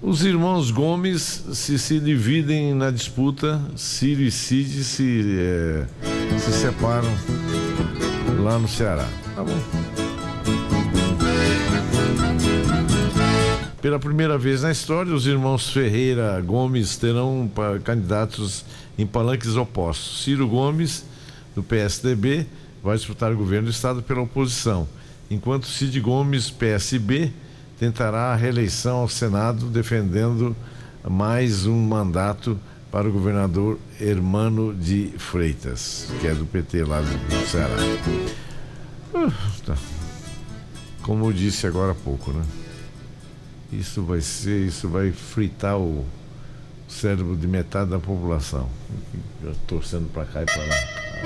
Os irmãos Gomes se dividem na disputa. Ciro e Cid se separam lá no Ceará. Tá bom. Pela primeira vez na história, os irmãos Ferreira Gomes terão candidatos em palanques opostos. Ciro Gomes, do PSDB, vai disputar o governo do estado pela oposição, enquanto Cid Gomes, PSB, tentará a reeleição ao Senado, defendendo mais um mandato para o governador Hermano de Freitas, que é do PT lá do Ceará. Tá. Como eu disse agora há pouco, né? Isso vai fritar o cérebro de metade da população, torcendo para cá e para lá.